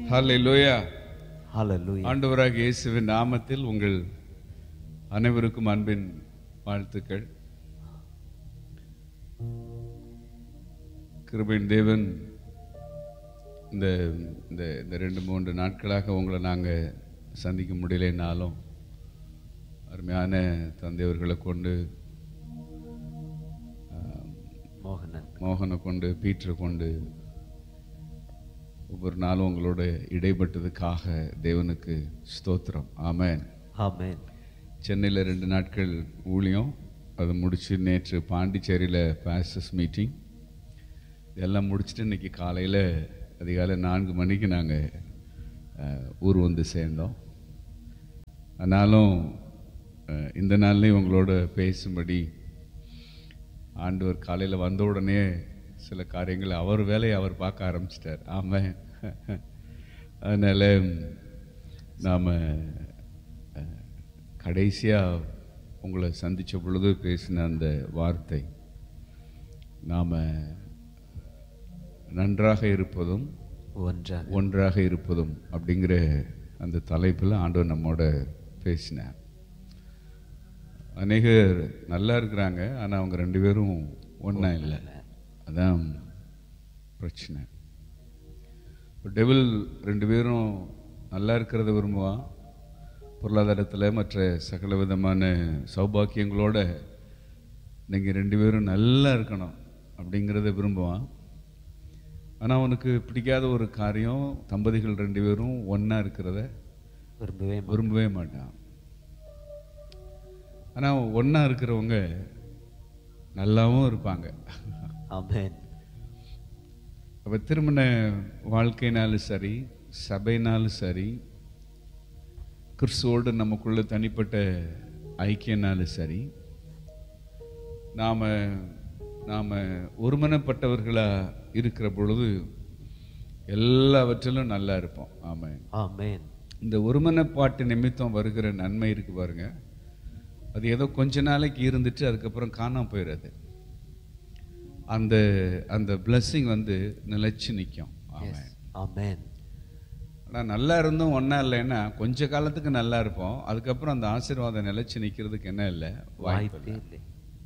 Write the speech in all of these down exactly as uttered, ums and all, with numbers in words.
ஹல்லேலூயா. Hallelujah. ஆண்டவராகிய இயேசுவின் நாமத்தில் உங்கள் அனைவருக்கும் அன்பின் வாழ்த்துக்கள். கிருபையின் தேவன் இந்த இந்த இந்த ரெண்டு மூன்று நாட்களாக உங்களை நாங்கள் சந்திக்க முடியலைன்னாலும் அருமையான தந்தையவர்களை கொண்டு, மோகனன் மோகனை கொண்டு, பீட்டரை கொண்டு ஒவ்வொரு நாளும் உங்களோட இடைப்பட்டதுக்காக தேவனுக்கு ஸ்தோத்திரம். ஆமென். ஆமென். சென்னையில் ரெண்டு நாட்கள் ஊழியம், அதை முடித்து நேற்று பாண்டிச்சேரியில் பாஸ்டர்ஸ் மீட்டிங் இதெல்லாம் முடிச்சுட்டு இன்றைக்கி காலையில் அதிகாலை நான்கு மணிக்கு நாங்கள் ஊர் வந்து சேர்ந்தோம். ஆனாலும் இந்த நாள்லேயும் உங்களோட பேசும்படி ஆண்டவர் காலையில் வந்த உடனே சில காரியங்களை அவர் வேலையை அவர் பார்க்க ஆரம்பிச்சிட்டார். ஆமாம். அதனால் நாம் கடைசியாக உங்களை சந்தித்த பொழுது பேசின அந்த வார்த்தை, நாம் நன்றாக இருப்பதும் ஒன்றாக ஒன்றாக இருப்பதும் அப்படிங்கிற அந்த தலைப்பில் ஆண்டவர் நம்மோட பேசினார். அநேகர் நல்லா இருக்கிறாங்க, ஆனால் அவங்க ரெண்டு பேரும் ஒன்றா இல்லை. அதான் பிரச்சனை. இப்போ டெவில் ரெண்டு பேரும் நல்லா இருக்கிறத விரும்புவான், பொருளாதாரத்தில் மற்ற சகல விதமான சௌபாக்கியங்களோட நீங்கள் ரெண்டு பேரும் நல்லா இருக்கணும் அப்படிங்கிறத விரும்புவான். ஆனால் அவனுக்கு பிடிக்காத ஒரு காரியம், தம்பதிகள் ரெண்டு பேரும் ஒன்றா இருக்கிறத விரும்பவே விரும்பவே மாட்டான். ஆனால் ஒன்றா இருக்கிறவங்க நல்லாவும் இருப்பாங்க. ஆமென். அப்போ திருமண வாழ்க்கைனாலும் சரி, சபைனாலும் சரி, கிறிஸ்துவோடு நமக்குள்ள தனிப்பட்ட ஐக்கியனாலும் சரி, நாம் நாம் ஒருமனப்பட்டவர்களாக இருக்கிற பொழுது எல்லாவற்றிலும் நல்லா இருப்போம். ஆமென். ஆமென். இந்த ஒருமனப்பாட்டு நிமித்தம் வருகிற நன்மை இருக்கு பாருங்க, அது ஏதோ கொஞ்ச நாளைக்கு இருந்துட்டு அதுக்கப்புறம் காணாம போயிடுறது. அந்த அந்த பிளஸ்ஸிங் வந்து நிலைச்சு நிற்கும். ஆமென். ஆமென். ஆனால் நல்லா இருந்தும் ஒன்றா இல்லைன்னா கொஞ்ச காலத்துக்கு நல்லா இருப்போம், அதுக்கப்புறம் அந்த ஆசீர்வாதம் நிலைச்சு நிற்கிறதுக்கு என்ன இல்லை, வாய்ப்பு வாய்ப்பே இல்லை. இல்லை.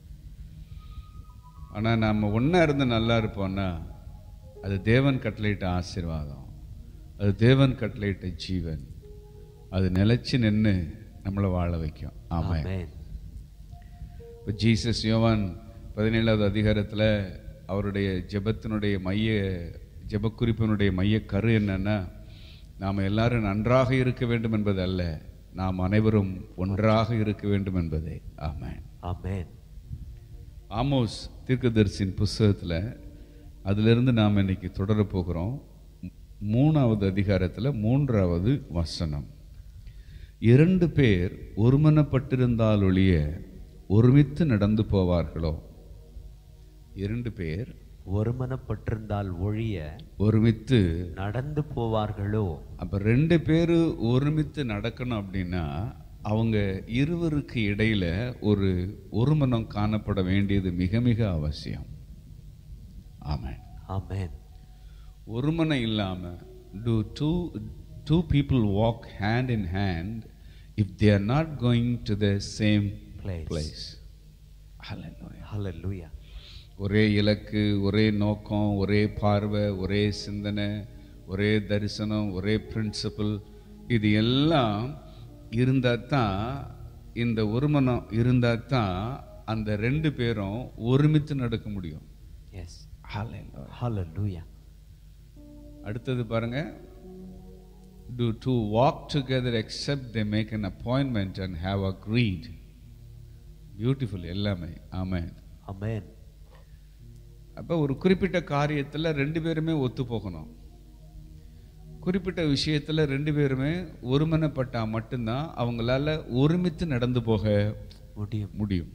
ஆனால் நம்ம ஒன்றா இருந்து நல்லா இருப்போம்னா அது தேவன் கட்டளையிட்ட ஆசீர்வாதம், அது தேவன் கட்டளையிட்ட ஜீவன், அது நிலைச்சு நின்று நம்மளை வாழ வைக்கும். ஆமென். ஆமென். இப்போ ஜீசஸ் யோவான் பதினேழாவது அதிகாரத்தில் அவருடைய ஜெபத்தினுடைய மைய ஜெப குறிப்பினுடைய மைய கரு என்னன்னா, நாம் எல்லாரும் நன்றாக இருக்க வேண்டும் என்பது அல்ல, நாம் அனைவரும் ஒன்றாக இருக்க வேண்டும் என்பதே. ஆமென். ஆமென். ஆமோஸ் தீர்க்கதரிசியின் புஸ்தகத்தில் அதிலிருந்து நாம் இன்னைக்கு தொடரப் போகிறோம். மூணாவது அதிகாரத்தில் மூன்றாவது வசனம், இரண்டு பேர் ஒருமனப்பட்டிருந்தால் ஒழிய ஒருமித்து நடந்து போவார்களோ. இரண்டு பேர் ஒருமனப்பட்டிருந்தால் ஒழிய ஒருமித்து நடந்து போவார்களோ. அப்ப ரெண்டு பேர் ஒருமித்து நடக்கணும் அப்படின்னா அவங்க இருவருக்கு இடையில ஒரு ஒருமனம் காணப்பட வேண்டியது மிக மிக அவசியம். ஆமென். ஆமென். ஒருமனம் இல்லாம do two two people walk hand in hand if they are not going to the same Place. place. Hallelujah. Hallelujah. ஒரே இலக்கு, ஒரே நோக்கம், ஒரே பார்வை, ஒரே சிந்தனை, ஒரே தரிசனம், ஒரே பிரின்சிபல், இது எல்லாம் இருந்தால் தான், இந்த ஒருமனம் இருந்தால் தான் அந்த ரெண்டு பேரும் ஒருமித்து நடக்க முடியும். Yes. Hallelujah. Hallelujah. அடுத்தது பாருங்க, do two walk together except they make an appointment and have agreed. Beautiful எல்லாமே. ஆமென். ஆமென். அப்போ ஒரு குறிப்பிட்ட காரியத்தில் ரெண்டு பேருமே ஒத்து போகணும். குறிப்பிட்ட விஷயத்தில் ரெண்டு பேருமே ஒருமனப்பட்டா மட்டும்தான் அவங்களால ஒருமித்து நடந்து போக முடியும். முடியும்.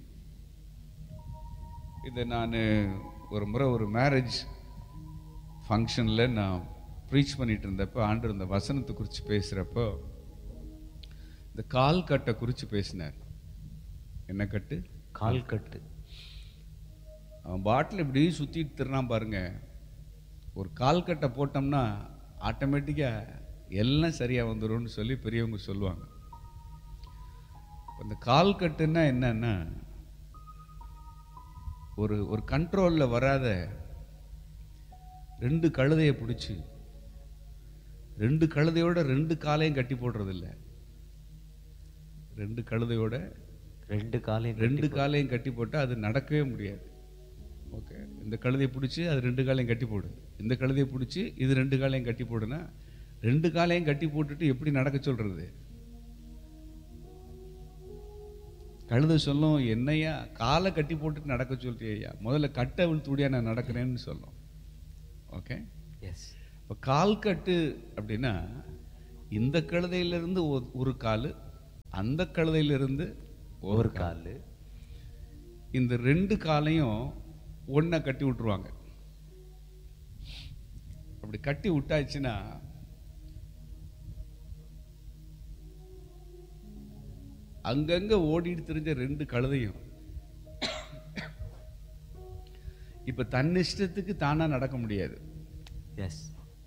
இதை நான் ஒரு முறை ஒரு மேரேஜ் ஃபங்க்ஷனில் நான் ப்ரீச் பண்ணிட்டு இருந்தப்போ ஆண்டு இந்த வசனத்தை குறித்து பேசுகிறப்போ இந்த கால் கட்டை குறித்து பேசினார். என்ன கட்டு? கால் கட்டு. அவன் பாட்டில் இப்படி சுற்றிட்டு திருறான் பாருங்க. ஒரு கால் கட்டை போட்டோம்னா ஆட்டோமேட்டிக்காக எல்லாம் சரியாக வந்துடும்னு சொல்லி பெரியவங்க சொல்லுவாங்க. அந்த கால் கட்டுன்னா என்னன்னா, ஒரு ஒரு கண்ட்ரோலில் வராத ரெண்டு கழுதையை பிடிச்சி ரெண்டு கழுதையோட ரெண்டு காலையும் கட்டி போடுறதில்ல. ரெண்டு கழுதையோட ரெண்டு காலையும் ரெண்டு காலையும் கட்டி போட்டால் அது நடக்கவே முடியாது. ஓகே, இந்த கழுதையை பிடிச்சி அது ரெண்டு காலையும் கட்டி போடு, இந்த கழுதையை பிடிச்சி இது ரெண்டு காலையும் கட்டி போடுனா ரெண்டு காலையும் கட்டி போட்டுட்டு எப்படி நடக்க சொல்றது? கழுதை சொல்லும், என்னையா காலை கட்டி போட்டுட்டு நடக்க சொல்றியா, முதல்ல கட்டை விழுத்துடியா நான் நடக்கிறேன்னு சொல்லும். Okay, S. இப்போ கால் கட்டு அப்படின்னா இந்த கழுதையிலிருந்து ஒரு கால், அந்த கழுதையிலிருந்து ஒரு கால், இந்த ரெண்டு காலையும் ஒன்றை கட்டி விட்டுருவாங்க. அப்படி கட்டி விட்டாச்சுன்னா அங்கங்க ஓடிட்டு தெரிஞ்ச ரெண்டு கழுதையும் இப்ப தன் இஷ்டத்துக்கு தானா நடக்க முடியாது. எஸ்.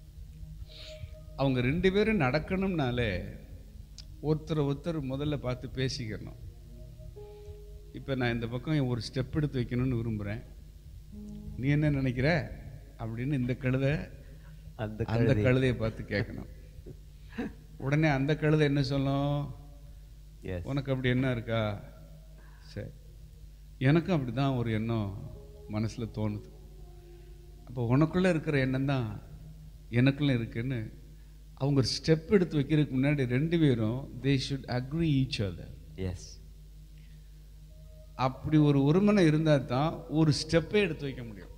அவங்க ரெண்டு பேரும் நடக்கணும்னாலே ஒருத்தர் ஒருத்தர் முதல்ல பார்த்து பேசிக்கணும். இப்போ நான் இந்த பக்கம் ஒரு ஸ்டெப் எடுத்து வைக்கணும்னு விரும்புகிறேன், நீ என்ன நினைக்கிற அப்படின்னு இந்த கழுதை அந்த அந்த கழுதையை பார்த்து கேட்கணும். உடனே அந்த கழுதை என்ன சொல்லும், உனக்கு அப்படி என்ன இருக்கா, சரி எனக்கும் அப்படி தான் ஒரு எண்ணம் மனசில் தோணுது, அப்போ உனக்குள்ளே இருக்கிற எண்ணம் தான் எனக்குள்ளே இருக்குன்னு அவங்க ஒரு ஸ்டெப் எடுத்து வைக்கிறதுக்கு முன்னாடி ரெண்டு பேரும் they should agree each other. S. அப்படி ஒரு ஒருமனை இருந்தால் தான் ஒரு ஸ்டெப்பே எடுத்து வைக்க முடியும்.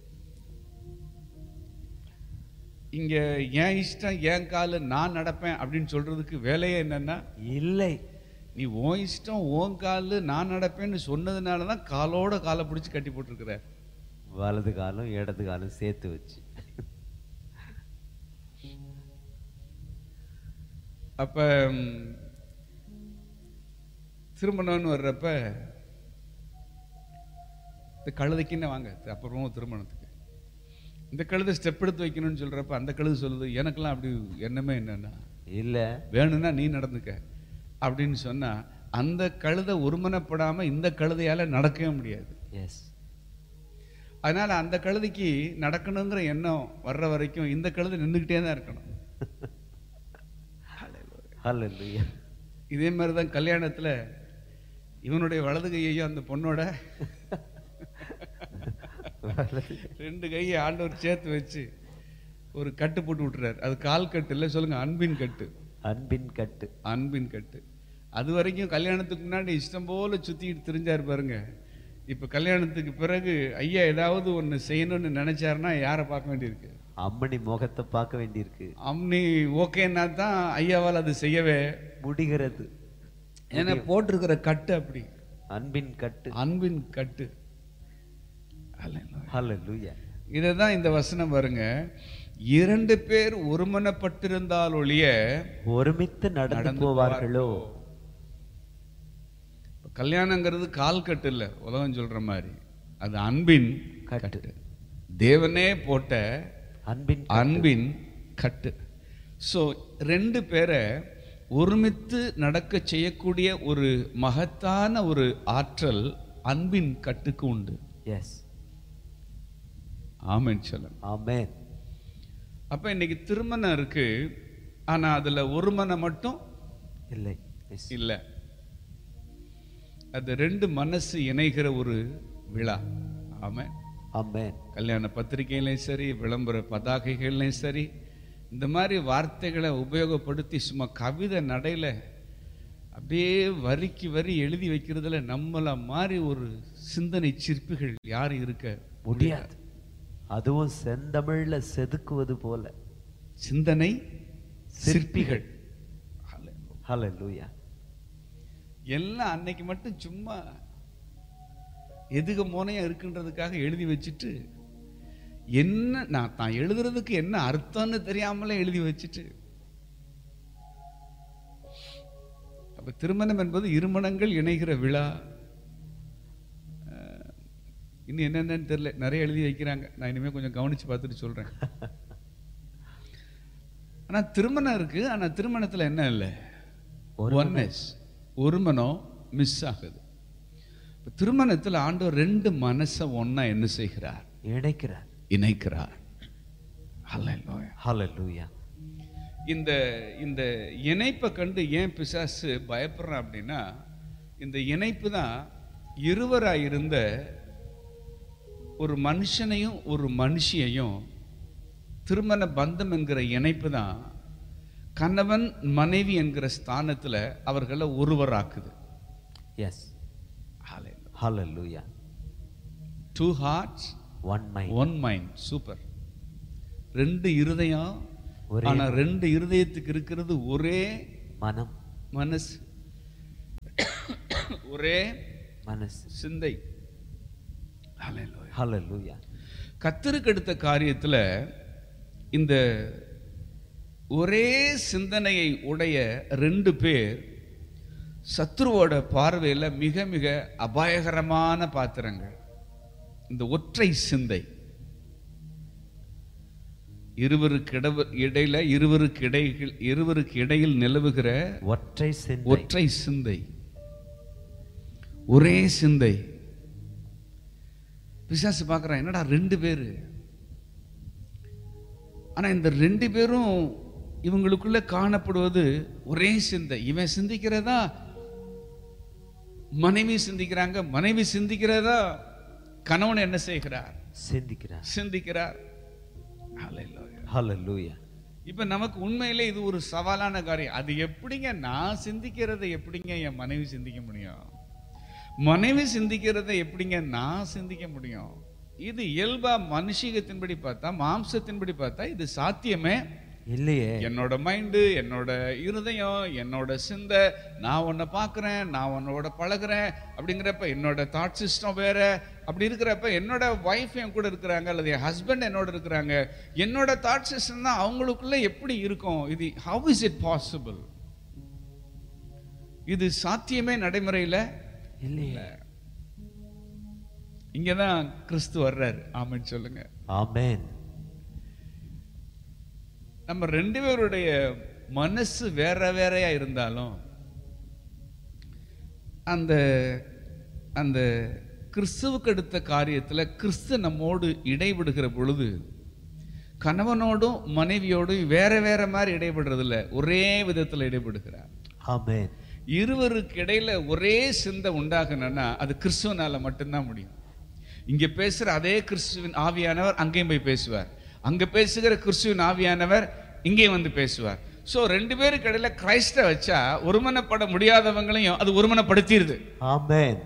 இங்க என் இஷ்டம் என் காலு நான் நடப்பேன் அப்படின்னு சொல்றதுக்கு வேலையே என்னன்னா இல்லை, நீ உன் இஷ்டம் உன் காலு நான் நடப்பேன்னு சொன்னதுனால தான் காலோட காலை பிடிச்சி கட்டி போட்டிருக்கிற. வலது காலம் இடது காலம் சேர்த்து வச்சு. அப்ப திருமணம்னு வர்றப்ப இந்த கழுதைக்குன்னு வாங்க அப்புறம் திருமணத்துக்கு இந்த கழுதை ஸ்டெப் எடுத்து வைக்கணும்னு சொல்றப்ப அந்த கழுதை சொல்லுது, எனக்கெல்லாம் அப்படி எண்ணமே என்னன்னா இல்லை, வேணும்னா நீ நடந்துக்க அப்படின்னு சொன்னா அந்த கழுதை ஒருமனப்படாம இந்த கழுதையால நடக்கவே முடியாது. எஸ். அதனால அந்த கழுதைக்கு நடக்கணுங்கிற எண்ணம் வர்ற வரைக்கும் இந்த கழுதை நின்றுக்கிட்டே தான் இருக்கணும். ஹல்லேலூயா. இதே மாதிரி தான் கல்யாணத்துல இவனுடைய வலது கையையும் அந்த பொண்ணோட ரெண்டு கையை ஆண்டவர் சேர்த்து வச்சு ஒரு கட்டு போட்டு விட்டுறாரு. அது கால் கட்டு இல்லை, சொல்லுங்க அன்பின் கட்டு. அன்பின் கட்டு. அன்பின் கட்டு. அது வரைக்கும் கல்யாணத்துக்கு முன்னாடி இஷ்டம் போல சுத்திட்டு திரிஞ்சாரு பாருங்க. இப்ப கல்யாணத்துக்கு பிறகு ஐயா ஏதாவது ஒண்ணு செய்யணும்னு நினைச்சாருன்னா யாரை பார்க்க வேண்டியிருக்கு? அம்மணி முகத்தை பார்க்க வேண்டியிருக்கு. அம்மனி ஓகேன்னா தான் ஐயாவால் அது செய்யவே முடிகிறது. ஏன்னா போட்டிருக்கிற கட்டு அப்படி அன்பின் கட்டு. அன்பின் கட்டு. ஹல்லேலூயா. இதுதான் இந்த வசனம் பாருங்க, இரண்டு பேர் ஒருமனப்பட்டிருந்தால் ஒழிய ஒருமித்து நடந்து போவார்களோ. கல்யாணங்கிறது கால் கட்டு இல்ல, உலகம் சொல்ற மாதிரி அது அன்பின் கட்டு. தேவனே போட்ட அன்பின் அன்பின் கட்டு. ஸோ ரெண்டு பேரை ஒருமித்து நடக்க செய்யக்கூடிய ஒரு மகத்தான ஒரு ஆற்றல் அன்பின் கட்டுக்கு உண்டு. எஸ். ஆமென் சொல்லுங்க. ஆமென். அப்ப இன்னைக்கு திருமணம் இருக்கு, ஆனா அதுல ஒரு மனம் மட்டும் இல்லை இல்ல. அது ரெண்டு மனசு இணைகிற ஒரு விழா. ஆமென். ஆமென். கல்யாண பத்திரிகையிலையும் சரி, விளம்பர பதாகைகள்லையும் சரி, இந்த மாதிரி வார்த்தைகளை உபயோகப்படுத்தி சும்மா கவிதை நடையில அப்படியே வரிக்கு வரி எழுதி வைக்கிறதுல நம்மள மாதிரி ஒரு சிந்தனை சிற்பிகள் யாரும் இருக்க முடியாது. அதுவும் செந்தமிழ்ல செதுக்குவது போல சிந்தனை சிற்பிகள். ஹல்லேலூயா. எல்லாம் அன்னைக்கு மட்டும் சும்மா எதுக மோனையா இருக்குன்றதுக்காக எழுதி வச்சுட்டு என்ன நான் தான் எழுதுறதுக்கு என்ன அர்த்தம்னு தெரியாமலே எழுதி வச்சுட்டு. அப்ப திருமணம் என்பது இருமணங்கள் இணைகிற விழா. இன்னும் என்னென்னு தெரியல, நிறைய எழுதி வைக்கிறாங்க. நான் இனிமேல் கொஞ்சம் கவனிச்சு பார்த்துட்டு சொல்றேன். ஆனா திருமணம் இருக்கு, ஆனா திருமணத்துல என்ன இல்லை? ஒன்னஸ், ஒரு மனம் மிஸ் ஆகுது. திருமணத்தில் ஆண்டவர் ரெண்டு மனசை ஒன்னா என்ன செய்கிறார்? இணைக்கிறார், இணைக்கிறார். ஹல்லேலூயா, ஹல்லேலூயா. இந்த இந்த இணைப்பை கண்டு ஏன் பிசாசு பயப்படுறான் அப்படின்னா, இந்த இணைப்பு தான் இருவராக இருந்த ஒரு மனுஷனையும் ஒரு மனுஷியையும், திருமண பந்தம் என்கிற இணைப்பு தான் கணவன் மனைவி என்கிற ஸ்தானத்தில் அவர்களை ஒருவராக்குது. எஸ், ஹல்லேலூயா. Two hearts one mind, one mind. Super. ரெண்டு இருதயம், ஆனா ரெண்டு இருதயத்துக்கு இருக்கிறது ஒரே மனம், மனசு, ஒரே மனசு, சிந்தை. ஹல்லேலூயா. கர்த்தருக்கு எடுத்த காரியத்துல இந்த ஒரே சிந்தனையை உடைய ரெண்டு பேர் சத்ருவோட பார்வையில் மிக மிக அபாயகரமான பாத்திரங்கள். இந்த ஒற்றை சிந்தை, இருவருக்கு இடையில இருவருக்கு இடையில் இருவருக்கு இடையில் நிலவுகிற ஒற்றை சிந்தை, ஒற்றை சிந்தை, ஒரே சிந்தை. பிசாசு பார்க்குறான், என்னடா ரெண்டு பேரு, ஆனா இந்த ரெண்டு பேரும் இவங்களுக்குள்ள காணப்படுவது ஒரே சிந்தை. இவன் சிந்திக்கிறதா மனைவி சிந்திக்கிறாங்க, மனைவி சிந்திக்கிறதா கணவன் என்ன செய்கிறார்? சிந்திக்கிறார், சிந்திக்கிறார். ஹல்லேலூயா. இப்ப நமக்கு உண்மையிலே இது ஒரு சவாலான காரியம். அது எப்படிங்க நான் சிந்திக்கிறதை எப்படிங்க என் மனைவி சிந்திக்க முடியும்? மனைவி சிந்திக்கிறதை எப்படிங்க நான் சிந்திக்க முடியும்? இது இயல்பா மனுஷிகத்தின்படி பார்த்தா, மாம்சத்தின்படி பார்த்தா இது சாத்தியமே இல்லையே. என்னோட மைண்டு, என்னோட இருதயம், என்னோட சிந்தை, நான் உன்னை பார்க்குறேன், நான் உன்னோட பழகிறேன் அப்படிங்கிறப்ப என்னோட தாட் சிஸ்டம் வேற. அப்படி இருக்கிறப்ப என்னோட ஒய்ஃப் என் கூட இருக்கிறாங்க, அல்லது என் ஹஸ்பண்ட் என்னோட இருக்கிறாங்க, என்னோட தாட் சிஸ்டம் தான் அவங்களுக்குள்ள எப்படி இருக்கும்? இது how is it possible? இது சாத்தியமே நடைமுறையில் இல்லையே. இங்கதான் கிறிஸ்து வர்றாரு. ஆமென் சொல்லுங்க. ஆமென். நம்ம ரெண்டு பேருடைய மனசு வேற வேறையா இருந்தாலும் அந்த அந்த கிறிஸ்துவுக்கு எடுத்த காரியத்துல கிறிஸ்து நம்மோடு இடைபடுகிற பொழுது கணவனோடும் மனைவியோடும் வேற வேற மாதிரி இடைபடுறது இல்லை, ஒரே விதத்துல இடைபடுகிறார். ஆமென். இருவருக்கு இடையில ஒரே சிந்தை உண்டாகணும்னா அது கிறிஸ்துவனால மட்டும்தான் முடியும். இங்க பேசுற அதே கிறிஸ்துவின் ஆவியானவர் அங்கேயும் போய் பேசுவார், அங்க பேசுகிற கிறிஸ்துவின் ஆவியானவர் இங்கே வந்து பேசுவார். சோ ரெண்டு பேருக்கு இடையில கிறிஸ்த வச்சா ஒருமனப்பட முடியாதவங்களையும் அது ஒருமனப்படுத்திடுது. ஆமென்,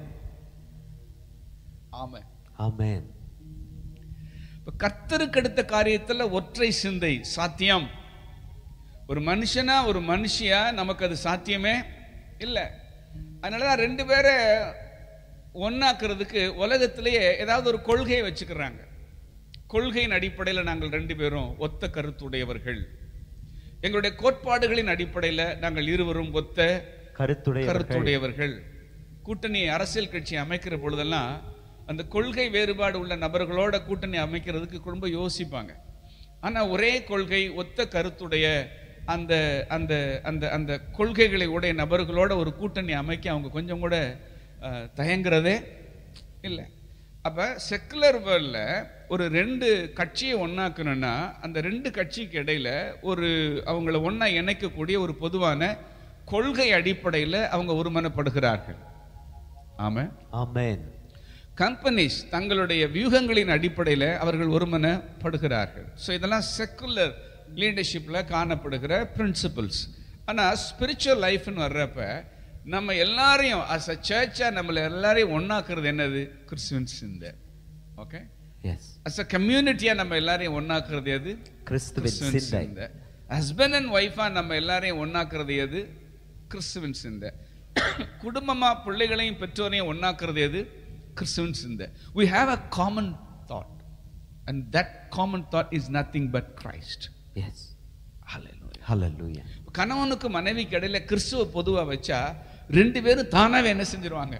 ஆமென், ஆமென். இப்ப கர்த்தருக்கு எடுத்த காரியத்துல ஒற்றை சிந்தை சாத்தியம். ஒரு மனுஷனா ஒரு மனுஷியா நமக்கு அது சாத்தியமே இல்லை. அதனாலதான் ரெண்டு பேரை ஒன்னாக்குறதுக்கு உலகத்திலேயே ஏதாவது ஒரு கொள்கையை வச்சுக்கிறாங்க. கொள்கையின் அடிப்படையில் நாங்கள் ரெண்டு பேரும் ஒத்த கருத்துடையவர்கள், எங்களுடைய கோட்பாடுகளின் அடிப்படையில் நாங்கள் இருவரும் ஒத்த கருத்துடைய கருத்துடையவர்கள். கூட்டணி அரசியல் கட்சி அமைக்கிற பொழுதெல்லாம் அந்த கொள்கை வேறுபாடு உள்ள நபர்களோட கூட்டணி அமைக்கிறதுக்கு ரொம்ப யோசிப்பாங்க. ஆனா ஒரே கொள்கை ஒத்த கருத்துடைய அந்த அந்த அந்த அந்த கொள்கைகளை உடைய நபர்களோட ஒரு கூட்டணி அமைக்க அவங்க கொஞ்சம் கூட தயங்குறதே இல்லை. அப்ப செக்குலர் வேர்ல்ட்ல ஒரு ரெண்டு கட்சியை ஒன்னாக்கணும்னா அந்த ரெண்டு கட்சிக்கு இடையில ஒரு அவங்கள ஒன்னா இணைக்கக்கூடிய ஒரு பொதுவான கொள்கை அடிப்படையில் அவங்க ஒருமனப்படுகிறார்கள். ஆமென், ஆமென். கம்பெனிஸ் தங்களுடைய வியூகங்களின் அடிப்படையில் அவர்கள் ஒருமனப்படுகிறார்கள். ஸோ இதெல்லாம் செக்குலர் லீடர்ஷிப்ல காணப்படுகிற பிரின்சிபல்ஸ். ஆனா ஸ்பிரிச்சுவல் லைஃப்னு வர்றப்ப நம்ம எல்லாரையும் அஸ் அ சர்ச்சா நம்மள எல்லாரையும் ஒன்னாக்குறது என்னது? கிறிஸ்துவின் சிந்தை. Okay, S. அஸ் அ கம்யூனிட்டியா நம்ம எல்லாரையும் ஒன்னாக்குறது எது? கிறிஸ்துவின் சிந்தை. ஹஸ்பண்ட் அண்ட் ஒய்ஃபா நம்ம எல்லாரையும் ஒன்னாக்குறது எது? கிறிஸ்துவின் சிந்தை. குடும்பமா பிள்ளைகளையும் பெற்றோரையும் ஒன்னாக்குறது எது? கிறிஸ்துவின் சிந்தை. We have a common thought and that common thought is nothing but Christ. Yes. Hallelujah. Hallelujah. கணவனுக்கு மனைவிக்கு இடையில கிறிஸ்துவ பொதுவா வச்சா ரெண்டு பேரும் தானாவே என்ன செஞ்சிருவாங்க?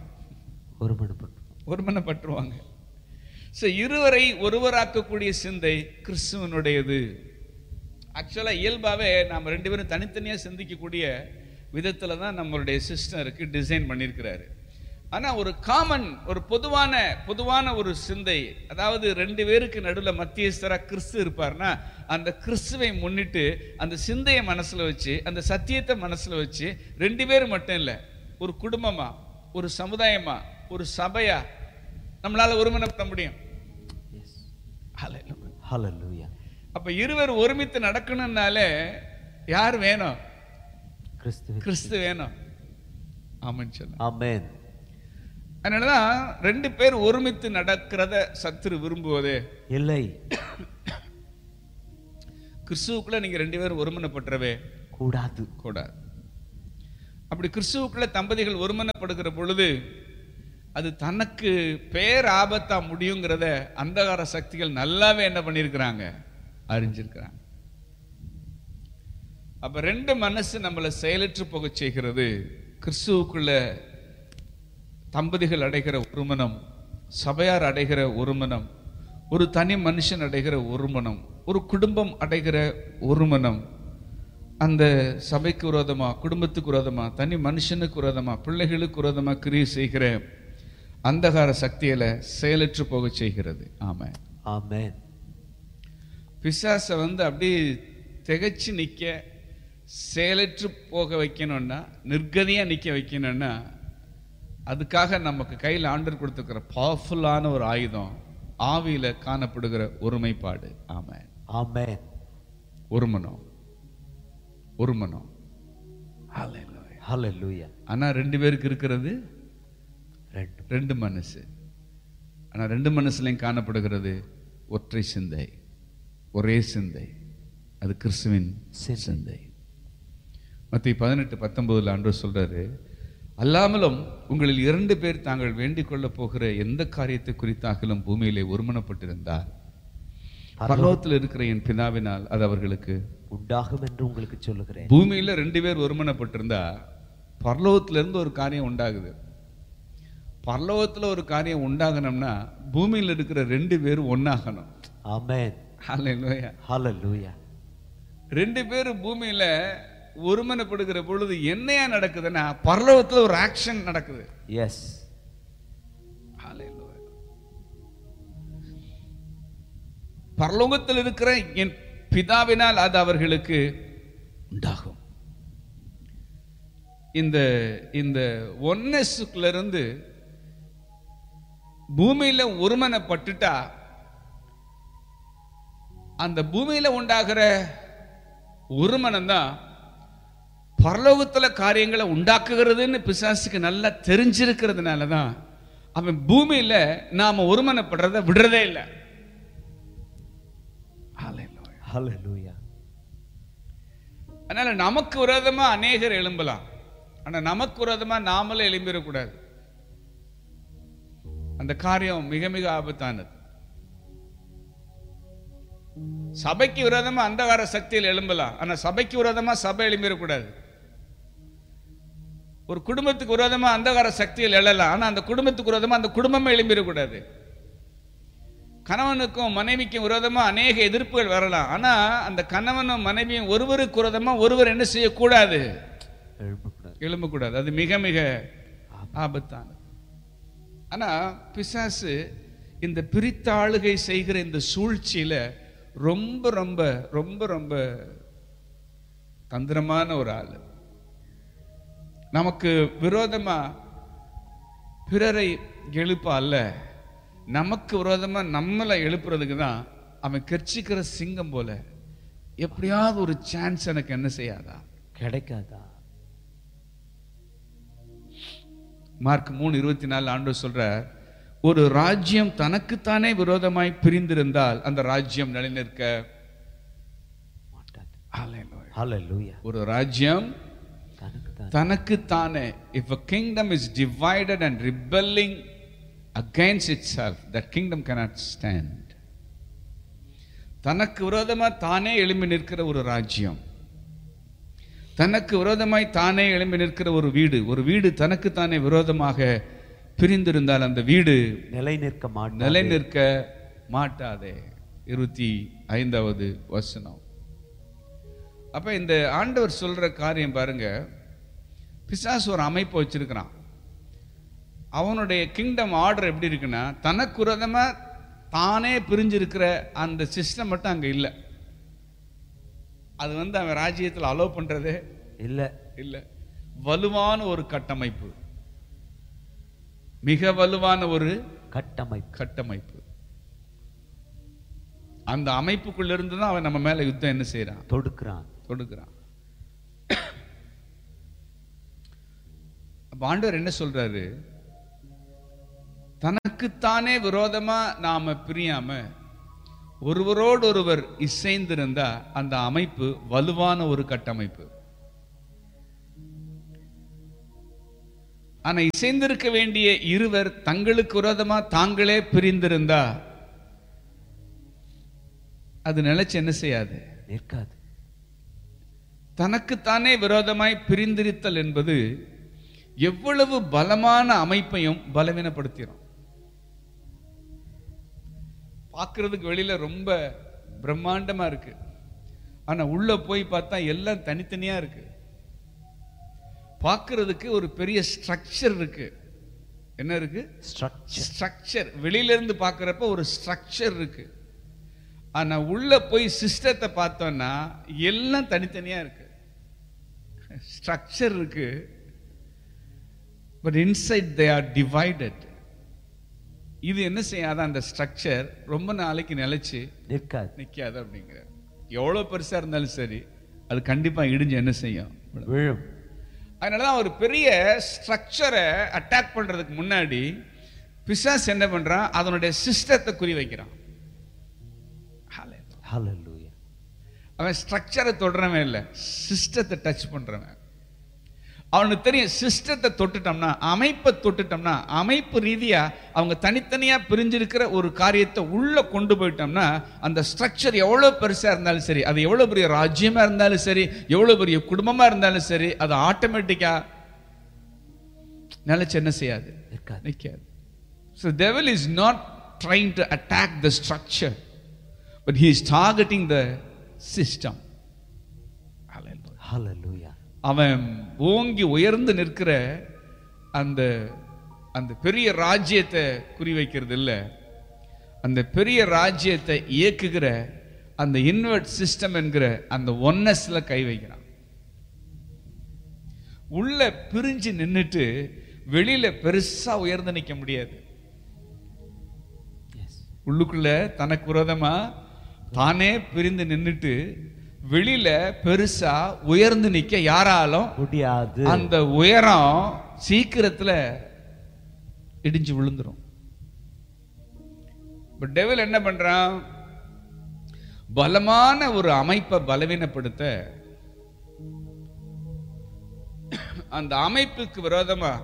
ஆக்சுவலாக இயல்பாகவே நாம் ரெண்டு பேரும் தனித்தனியாக சிந்திக்கக்கூடிய விதத்தில் தான் நம்மளுடைய சிஸ்டருக்கு டிசைன் பண்ணியிருக்கிறாரு. ஆனால் ஒரு காமன், ஒரு பொதுவான பொதுவான ஒரு சிந்தை, அதாவது ரெண்டு பேருக்கு நடுவில் மத்தியஸ்தராக கிறிஸ்து இருப்பார்னா அந்த கிறிஸ்துவை முன்னிட்டு அந்த சிந்தையை மனசில் வச்சு, அந்த சத்தியத்தை மனசில் வச்சு, ரெண்டு பேரும் மட்டும் இல்லை, ஒரு குடும்பமா, ஒரு சமுதாயமா, ஒரு சபையா நம்மளால ஒருமனப்பட முடியும். ஹல்லேலூயா. அப்ப இருவர் ஒருமித்து நடக்கணும்னாலே யார் வேணும்? கிறிஸ்து. கிறிஸ்து வேணும். ஆமென் சொல்லுங்க. ஆமென். அதனாலதான் ரெண்டு பேர் ஒருமித்து நடக்கிறத சத்துரு விரும்புவதே இல்லை. கிறிஸ்துவுக்குள்ள நீங்க ரெண்டு பேரும் ஒருமனப்பட்டவே கூடாது கூடாது. அப்படி கிறிஸ்துவுக்குள்ள தம்பதிகள் ஒருமனப்படுகிற பொழுது அது தனக்கு பேர் ஆபத்தா முடியுங்கிறத அந்தகார சக்திகள் நல்லாவே என்ன பண்ணிருக்கிறாங்க, அறிஞ்சிருக்கிறாங்க. அப்ப ரெண்டு மனசு நம்மளை செயலற்று போக செய்கிறது. கிறிஸ்துவுக்குள்ள தம்பதிகள் அடைகிற ஒருமனம், சபையார் அடைகிற ஒருமனம், ஒரு தனி மனுஷன் அடைகிற ஒருமனம், ஒரு குடும்பம் அடைகிற ஒருமனம், அந்த சபைக்கு விரோதமா, குடும்பத்துக்கு விரோதமா, தனி மனுஷனுக்கு விரோதமா, பிள்ளைகளுக்கு விரோதமா கிரியை செய்கிற அந்தகார சக்தியில செயலற்று போக செய்கிறது. ஆமென். ஆமென். பிசாச வந்து அப்படியே திகைச்சு நிக்க, செயலற்று போக வைக்கணும்னா, நிர்கதியா நிக்க வைக்கணும்னா, அதுக்காக நமக்கு கையில் ஆண்டவர் கொடுத்துக்கிற பவர்ஃபுல்லான ஒரு ஆயுதம் ஆவியில காணப்படுகிற ஒருமைப்பாடு. ஆமென். ஆமென். ஒருமனம், ஒருமனம். ஹல்லேலூயா. ஹல்லேலூயா. ஆனா ரெண்டு பேருக்கு இருக்கிறது ரெண்டு ரெண்டு மனசு. ஆனா ரெண்டு மனசுலையும் காணப்படுகிறது ஒற்றை சிந்தை, ஒரே சிந்தை. அது கிறிஸ்துவின் சிந்தை. மத்தேயு பதினெட்டு பத்தொன்பதுல ஆண்டவர் சொல்றாரு, அல்லாமலும் உங்களில் இரண்டு பேர் தாங்கள் வேண்டிக் கொள்ள போகிற எந்த காரியத்தை குறித்தாகலும் பூமியிலே ஒருமனப்பட்டிருந்தால் பரலோகத்தில் இருக்கிற என் பிதாவினால் அது அவர்களுக்கு உண்டாகும் என்று உங்களுக்கு சொல்லுகிறேன். பூமியில ரெண்டு பேர் ஒருமனப்பட்டிருந்தா பரலோகத்துல இருந்து ஒரு காரியம் உண்டாகுது. பரலோகத்துல ஒரு காரியம் உண்டாகணும்னா பூமியில இருக்கிற ரெண்டு பேரும் ஒன்னாகணும். ஆமென். ஹல்லேலூயா. ஹல்லேலூயா. ரெண்டு பேரும் பூமியில ஒருமனப்படுகிற பொழுது என்னையா நடக்குதுன்னா பரலோகத்துல ஒரு ஆக்ஷன் நடக்குது. எஸ். ஹல்லேலூயா. பரலோகத்தில் இருக்கிற என் பிதாவினால் அது அவர்களுக்கு உண்டாகும். இந்த இந்த ஒன்னஸுக்குள்ள இருந்து பூமியில ஒருமனப்பட்டுட்டா அந்த பூமியில உண்டாகிற ஒருமனம் தான் பரலோகத்துல காரியங்களை உண்டாக்குகிறதுன்னு பிசாசுக்கு நல்லா தெரிஞ்சிருக்கிறதுனால தான் அவன் பூமியில நாம ஒருமனப்படுறத விடுறதே இல்லை. ஹல்லேலூயா. அதனால நமக்கு விரோதமா அநேகர் எழும்பலாம், ஆனா நமக்கு விரோதமா நாமளே எழும்பிடக்கூடாது. அந்த காரியம் மிக மிக ஆபத்தானது. சபைக்கு விரோதமா அந்தகார சக்தியில் எழும்பலாம், ஆனா சபைக்கு விரோதமா சபை எழும்பிடக்கூடாது. ஒரு குடும்பத்துக்கு விரோதமா அந்தகார சக்தியில் எழலாம், ஆனா அந்த குடும்பத்துக்கு விரோதமா அந்த குடும்பமே எழும்பிடக்கூடாது. கணவனுக்கும் மனைவிக்கும் விரோதமா அநேக எதிர்ப்புகள் வரலாம், ஆனா அந்த கணவனும் மனைவியும் ஒருவருக்கு விரோதமா ஒருவர் என்ன செய்யக்கூடாது, எழும்பக்கூடாது. அது மிக மிக ஆபத்தானது. ஆனா பிசாசு இந்த பிரித்தாளுகை செய்கிற இந்த சூழ்ச்சியில ரொம்ப ரொம்ப ரொம்ப ரொம்ப தந்திரமான ஒரு ஆளு. நமக்கு விரோதமா பிறரை எழுப்ப அல்ல, நமக்கு விரோதமா நம்மளை எழுப்புறதுக்கு தான் அவன் கர்ச்சிக்கிற சிங்கம் போல எப்படியாவது ஒரு சான்ஸ் எனக்கு என்ன செய்யாதா, கிடைக்காதா? மார்க் மூணு இருபத்தி நாலு ஆண்டவர் சொல்றார், ஒரு ராஜ்யம் தனக்குத்தானே விரோதமாய் பிரிந்திருந்தால் அந்த ராஜ்யம் நிலைநிற்க மாட்டாது. ஹல்லேலூயா. ஒரு ராஜ்யம் தனக்குத்தானே, if a kingdom is divided and rebelling against itself, that kingdom cannot stand. தனக்கு விரோதமா தானே எழும்பி நிற்கிற ஒரு ராஜ்யம், தனக்கு விரோதமாய் தானே எழும்பி நிற்கிற ஒரு வீடு, ஒரு வீடு தனக்கு தானே விரோதமாக பிரிந்திருந்தால் அந்த வீடு நிலை நிற்க மாட்டாது. நிலை நிற்க மாட்டாதே. இருபத்தி ஐந்தாவது வசனம். அப்ப இந்த ஆண்டவர் சொல்ற காரியம் பாருங்க, பிசாசு ஒரு அமைப்பு வச்சிருக்கிறான். அவனுடைய கிங்டம் ஆர்டர் எப்படி இருக்குன்னா, தனக்கு விரோதமா தானே பிரிஞ்சிருக்கிற அந்த சிஸ்டம் மட்டும் அங்க இல்லை. அது வந்து அவன் ராஜ்யத்தில் அலோவ் பண்றதே இல்ல இல்லை. வலுவான ஒரு கட்டமைப்பு, மிக வலுவான ஒரு கட்டமைப்பு கட்டமைப்பு. அந்த அமைப்புக்குள்ள இருந்து தான் அவன் நம்ம மேல யுத்தம் என்ன செய்யறான், தொடுக்கிறான் தொடுக்கிறான். அப்ப ஆண்டவர் என்ன சொல்றாரு, தனக்குத்தானே விரோதமா நாம பிரியாம ஒருவரோடு ஒருவர் இசைந்திருந்தா அந்த அமைப்பு வலுவான ஒரு கட்டமைப்பு. ஆனா இசைந்திருக்க வேண்டிய இருவர் தங்களுக்கு விரோதமா தாங்களே பிரிந்திருந்தா அது நிலைச்சு என்ன செய்யாது, நிற்காது. தனக்குத்தானே விரோதமாய் பிரிந்திருத்தல் என்பது எவ்வளவு பலமான அமைப்பையும் பலவீனப்படுத்திடும். பார்க்கறதுக்கு வெளியில ரொம்ப பிரம்மாண்டமா இருக்கு, ஆனா உள்ள போய் பார்த்தா எல்லாம் தனித்தனியா இருக்கு. பார்க்கறதுக்கு ஒரு பெரிய ஸ்ட்ரக்சர் இருக்கு. என்ன இருக்கு? ஸ்ட்ரக்சர். ஸ்ட்ரக்சர். வெளியில இருந்து பார்க்கறப்ப ஒரு ஸ்ட்ரக்சர் இருக்கு, ஆனா உள்ள போய் சிஸ்டத்தை பார்த்தோம்னா எல்லாம் தனித்தனியா இருக்கு. ஸ்ட்ரக்சர் இருக்கு, but inside they are divided. இது என்ன செய்யாத, அந்த ஸ்ட்ரக்சர் ரொம்ப நாளைக்கு நிலைச்சு நிற்காது, நிற்காது அப்படிங்கிற. எவ்வளவு பெருசா இருந்தாலும் சரி அது கண்டிப்பா இடிஞ்சு என்ன செய்யும், விழும். அதனாலதான் ஒரு பெரிய ஸ்ட்ரக்சரை அட்டாக் பண்றதுக்கு முன்னாடி பிசாசு என்ன பண்றான், அதனுடைய சிஸ்டத்தை குறி வைக்கிறான். ஹல்லேலூயா. அவன் ஸ்ட்ரக்சரை தொடுறவன் இல்லை, சிஸ்டத்தை டச் பண்றவன். அவனுக்கு தெரியும், சிஸ்டத்தை தொட்டுட்டோம்னா, அமைப்பை தொட்டுட்டோம்னா, அமைப்பு ரீதியா அவங்க தனித்தனியா பிரிஞ்சிருக்கிற ஒரு காரியத்தை உள்ள கொண்டு போயிட்டோம்னா அந்த ஸ்ட்ரக்சர் எவ்வளவு பெருசா இருந்தாலும் சரி, அது எவ்வளவு பெரிய ராஜ்யமா இருந்தாலும் சரி, எவ்வளவு பெரிய குடும்பமா இருந்தாலும் சரி, அது ஆட்டோமேட்டிக்கா நிலைச்சு என்ன செய்யாது, நிற்காது. So the devil is not trying to attack the structure, but he is targeting the system. Hallelujah. அவன் ஓங்கி உயர்ந்து நிற்கிற அந்த அந்த பெரிய ராஜ்யத்தை குறிவைக்கிறது இல்லை, அந்த பெரிய ராஜ்யத்தை இயக்குகிற அந்த இன்வெர்ட் சிஸ்டம் என்கிற அந்த ஒன்னஸ்ல கை வைக்கிறான். உள்ள பிரிஞ்சு நின்னுட்டு வெளியில பெருசா உயர்ந்து நிற்க முடியாது. உள்ளுக்குள்ள தனக்கு விரோதமா தானே பிரிந்து நின்னுட்டு வெளியில பெருசா உயர்ந்து நிக்க யாராலும் முடியாது. அந்த உயரம் சீக்கிரத்துல இடிஞ்சு விழுந்துரும். பட் டெவில் என்ன பண்றான், பலமான ஒரு அமைப்பை பலவீனப்படுத்த அந்த அமைப்புக்கு விரோதமா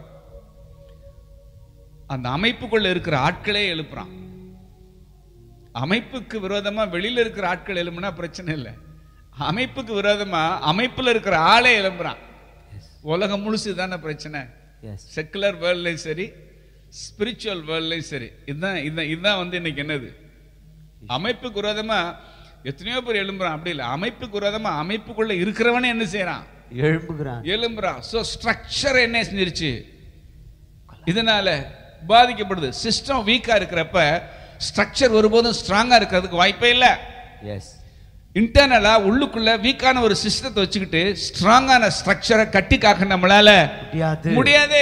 அந்த அமைப்புக்குள்ள இருக்கிற ஆட்களே எழுப்புறான். அமைப்புக்கு விரோதமா வெளியில இருக்கிற ஆட்கள் எழுப்புனா பிரச்சனை இல்லை, அமைப்புக்கு விரோதமா அமைப்புல இருக்கிற ஆளே எழும்புறான். உலகம் முழுசு தானே பிரச்சனை. செக்குலர் வேர்ல்ட்லயும் சரி, ஸ்பிரிச்சுவல் வேர்ல்ட்லயும் சரி, இதுதான் இதுதான் இதுதான் வந்து இன்னைக்கு என்னது, அமைப்புக்கு விரோதமா எத்தனையோ பேர் எழும்புறான். அப்படி இல்லை, அமைப்புக்கு விரோதமா அமைப்புக்குள்ள இருக்கிறவனே என்ன செய்யறான், எழும்புகிறான், எழும்புறான். சோ ஸ்ட்ரக்சர் என்ன செஞ்சிருச்சு, இதனால பாதிக்கப்படுது. சிஸ்டம் வீக்கா இருக்கிறப்ப ஸ்ட்ரக்சர் ஒருபோதும் ஸ்ட்ராங்கா இருக்கிறதுக்கு வாய்ப்பே இல்லை. எஸ், இன்டர்னலா உள்ளுக்குள்ள வீக்கான ஒரு சிஸ்டத்தை வச்சுக்கிட்டு ஸ்ட்ராங்கான ஸ்ட்ரக்சரை கட்டி காக்க நம்மளால முடியாது முடியாது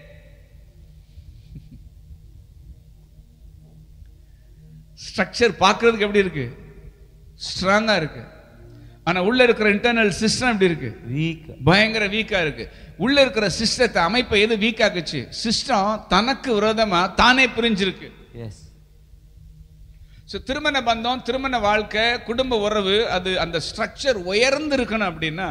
ஸ்ட்ரக்சர் பார்க்கிறதுக்கு எப்படி இருக்கு, ஸ்ட்ராங்கா இருக்கு. ஆனா உள்ள இருக்கிற இன்டர்னல் சிஸ்டம் எப்படி இருக்கு, வீக், பயங்கர வீக்கா இருக்கு. உள்ள இருக்கிற சிஸ்டத்தை அமைப்பை எது வீக் ஆக்குச்சு, சிஸ்டம் தனக்கு விரோதமா தானே பிரிஞ்சிருக்கு. எஸ். திருமண பந்தம், திருமண வாழ்க்கை, குடும்ப உறவு, அது அந்த ஸ்ட்ரக்சர் உயர்ந்து இருக்கணும் அப்படின்னா